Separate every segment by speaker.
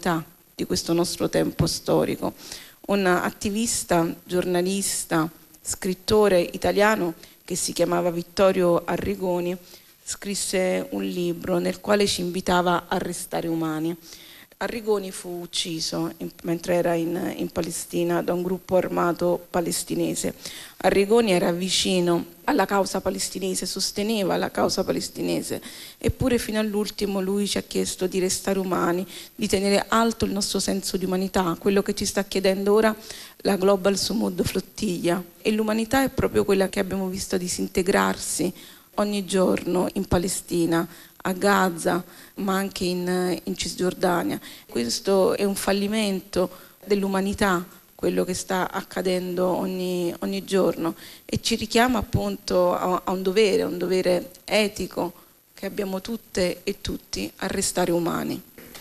Speaker 1: dell'umanità di questo nostro tempo storico. Un attivista, giornalista, scrittore italiano che si chiamava Vittorio Arrigoni scrisse un libro nel quale ci invitava a restare umani. Arrigoni fu ucciso mentre era in Palestina da un gruppo armato palestinese. Arrigoni era vicino alla causa palestinese, sosteneva la causa palestinese, eppure fino all'ultimo lui ci ha chiesto di restare umani, di tenere alto il nostro senso di umanità, quello che ci sta chiedendo ora la Global Sumud Flottiglia. E l'umanità è proprio quella che abbiamo visto disintegrarsi ogni giorno in Palestina, a Gaza, ma anche in Cisgiordania. Questo è un fallimento dell'umanità, quello che sta accadendo ogni giorno, e ci richiama appunto a un dovere etico che abbiamo tutte e tutti a restare umani.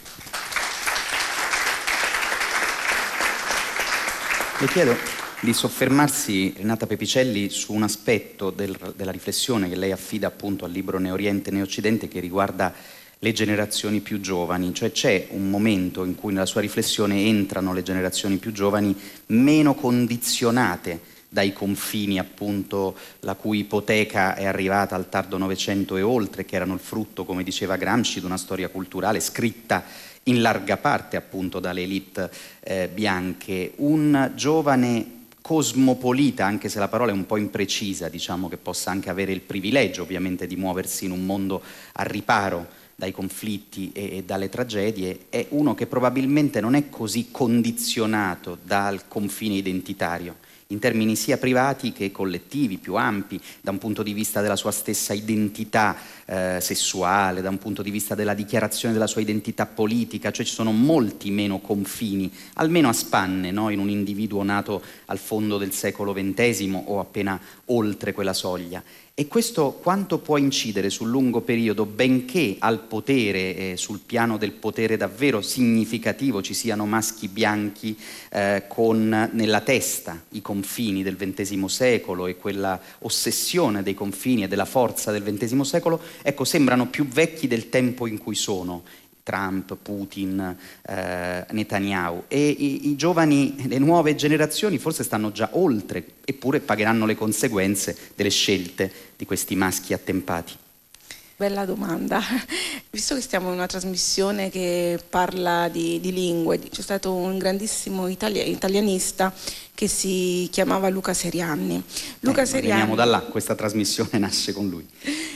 Speaker 2: Le chiedo di soffermarsi, Renata Pepicelli, su un aspetto della riflessione che lei affida appunto al libro Né Oriente né Occidente, che riguarda le generazioni più giovani. Cioè c'è un momento in cui nella sua riflessione entrano le generazioni più giovani meno condizionate dai confini, appunto, la cui ipoteca è arrivata al tardo Novecento e oltre, che erano il frutto, come diceva Gramsci, di una storia culturale scritta in larga parte appunto dalle élite bianche. Un giovane cosmopolita, anche se la parola è un po' imprecisa, diciamo che possa anche avere il privilegio ovviamente di muoversi in un mondo al riparo dai conflitti e dalle tragedie, è uno che probabilmente non è così condizionato dal confine identitario, in termini sia privati che collettivi, più ampi, da un punto di vista della sua stessa identità sessuale, da un punto di vista della dichiarazione della sua identità politica. Cioè ci sono molti meno confini, almeno a spanne, no? In un individuo nato al fondo del secolo XX o appena oltre quella soglia. E questo quanto può incidere sul lungo periodo, benché al potere, sul piano del potere davvero significativo, ci siano maschi bianchi con nella testa i confini del XX secolo e quella ossessione dei confini e della forza del XX secolo, ecco, sembrano più vecchi del tempo in cui sono Trump, Putin, Netanyahu, e i giovani, le nuove generazioni forse stanno già oltre, eppure pagheranno le conseguenze delle scelte di questi maschi attempati.
Speaker 1: Bella domanda. Visto che stiamo in una trasmissione che parla di lingue, c'è stato un grandissimo italianista che si chiamava Luca Serianni.
Speaker 2: Veniamo da là, questa trasmissione nasce con lui.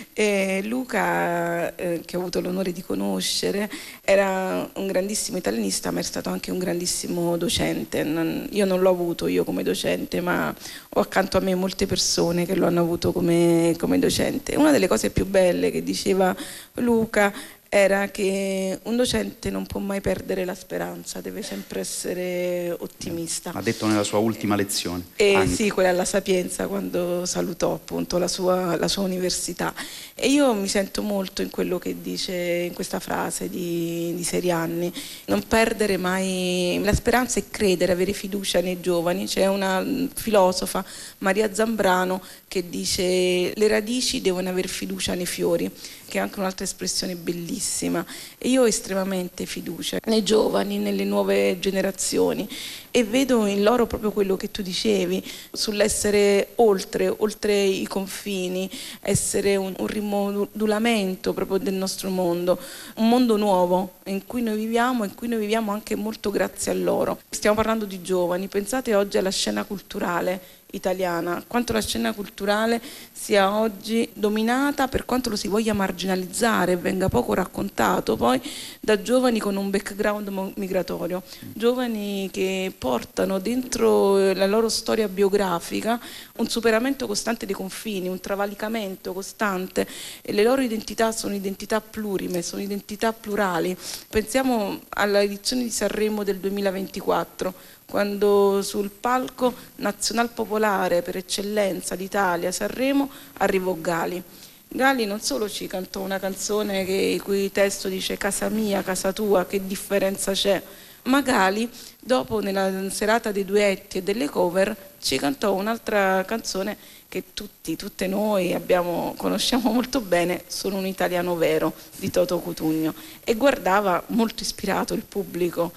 Speaker 1: Luca, che ho avuto l'onore di conoscere, era un grandissimo italianista, ma è stato anche un grandissimo docente. Io non l'ho avuto io come docente, ma ho accanto a me molte persone che lo hanno avuto come docente. Una delle cose più belle che diceva Luca era che un docente non può mai perdere la speranza, deve sempre essere ottimista.
Speaker 2: Ha detto nella sua ultima lezione.
Speaker 1: Sì, quella alla Sapienza, quando salutò appunto la sua università. E io mi sento molto in quello che dice in questa frase di Serianni: non perdere mai la speranza e credere, avere fiducia nei giovani. C'è una filosofa, Maria Zambrano, che dice: le radici devono avere fiducia nei fiori, che è anche un'altra espressione bellissima. E io ho estremamente fiducia nei giovani, nelle nuove generazioni, e vedo in loro proprio quello che tu dicevi sull'essere oltre i confini, essere un rimodulamento proprio del nostro mondo, un mondo nuovo in cui noi viviamo anche molto grazie a loro. Stiamo parlando di giovani, pensate oggi alla scena culturale italiana, quanto la scena culturale sia oggi dominata, per quanto lo si voglia marginalizzare, venga poco raccontato, poi da giovani con un background migratorio, giovani che portano dentro la loro storia biografica un superamento costante dei confini, un travalicamento costante, e le loro identità sono identità plurime, sono identità plurali. Pensiamo alla edizione di Sanremo del 2024, quando sul palco nazional popolare per eccellenza d'Italia, Sanremo, arrivò Gali. Gali non solo ci cantò una canzone il cui testo dice "casa mia, casa tua, che differenza c'è", ma Gali, dopo, nella serata dei duetti e delle cover, ci cantò un'altra canzone che tutte noi conosciamo molto bene, "Sono un italiano vero", di Toto Cutugno, e guardava molto ispirato il pubblico